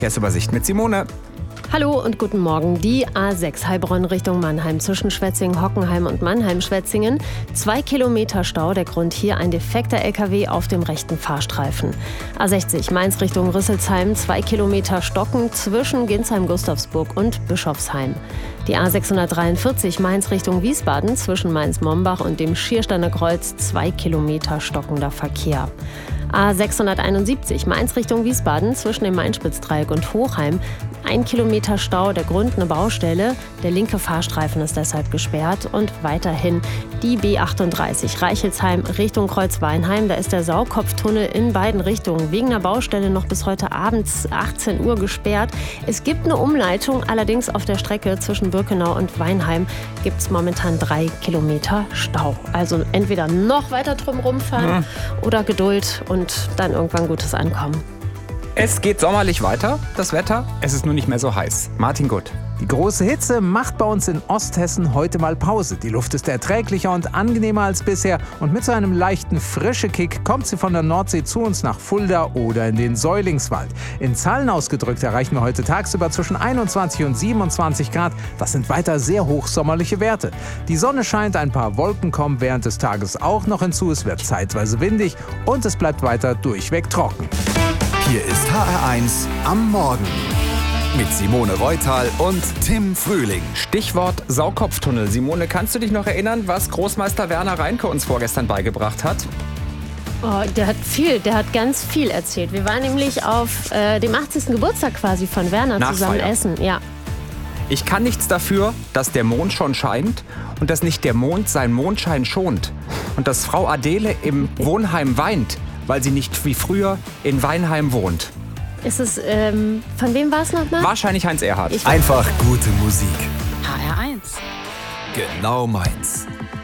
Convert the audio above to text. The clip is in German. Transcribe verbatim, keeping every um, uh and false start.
Verkehrsübersicht mit Simone. Hallo und guten Morgen. Die A sechs Heilbronn Richtung Mannheim zwischen Schwetzingen, Hockenheim und Mannheim-Schwetzingen. Zwei Kilometer Stau, der Grund hier ein defekter L K W auf dem rechten Fahrstreifen. A sechzig Mainz Richtung Rüsselsheim, zwei Kilometer Stocken zwischen Ginsheim-Gustavsburg und Bischofsheim. Die A sechshundertdreiundvierzig Mainz Richtung Wiesbaden zwischen Mainz-Mombach und dem Schiersteiner Kreuz, zwei Kilometer stockender Verkehr. A sechshunderteinundsiebzig Mainz Richtung Wiesbaden zwischen dem Main-Spitz-Dreieck und Hochheim. Ein Kilometer Stau, der Grund eine Baustelle. Der linke Fahrstreifen ist deshalb gesperrt. Und weiterhin die B achtunddreißig Reichelsheim Richtung Kreuzweinheim. Da ist der Saukopftunnel in beiden Richtungen wegen einer Baustelle noch bis heute Abend achtzehn Uhr gesperrt. Es gibt eine Umleitung, allerdings auf der Strecke zwischen Birkenau und Weinheim gibt es momentan drei Kilometer Stau. Also entweder noch weiter drum rumfahren mhm. oder Geduld und dann irgendwann gutes Ankommen. Es geht sommerlich weiter, das Wetter. Es ist nur nicht mehr so heiß. Martin Gutt. Die große Hitze macht bei uns in Osthessen heute mal Pause. Die Luft ist erträglicher und angenehmer als bisher. Und mit so einem leichten Frische-Kick kommt sie von der Nordsee zu uns nach Fulda oder in den Säulingswald. In Zahlen ausgedrückt erreichen wir heute tagsüber zwischen einundzwanzig und siebenundzwanzig Grad. Das sind weiter sehr hochsommerliche Werte. Die Sonne scheint, ein paar Wolken kommen während des Tages auch noch hinzu. Es wird zeitweise windig und es bleibt weiter durchweg trocken. Hier ist H R eins am Morgen mit Simone Reutal und Tim Frühling. Stichwort Saukopftunnel. Simone, kannst du dich noch erinnern, was Großmeister Werner Reinke uns vorgestern beigebracht hat? Oh, der hat viel, der hat ganz viel erzählt. Wir waren nämlich auf äh, dem achtzigsten Geburtstag quasi von Werner zusammen essen. Ja. Ich kann nichts dafür, dass der Mond schon scheint und dass nicht der Mond seinen Mondschein schont. Und dass Frau Adele im Wohnheim weint, weil sie nicht wie früher in Weinheim wohnt. Ist es, ähm, von wem war es nochmal? Wahrscheinlich Heinz Erhardt. Einfach gute Musik. H R eins. Genau meins.